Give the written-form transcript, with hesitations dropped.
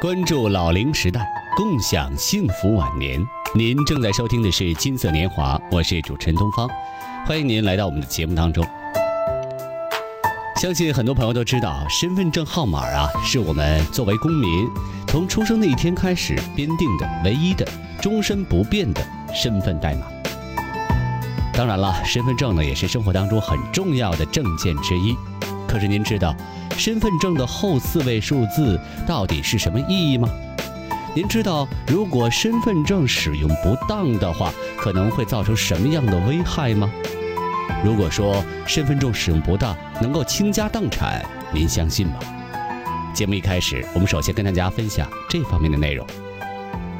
关注老龄时代，共享幸福晚年。您正在收听的是金色年华，我是主持人东方，欢迎您来到我们的节目当中。相信很多朋友都知道，身份证号码是我们作为公民从出生那一天开始编定的唯一的终身不变的身份代码。当然了，身份证呢也是生活当中很重要的证件之一。可是您知道身份证的后4位数字到底是什么意义吗？您知道如果身份证使用不当的话，可能会造成什么样的危害吗？如果说身份证使用不当能够倾家荡产，您相信吗？节目一开始，我们首先跟大家分享这方面的内容。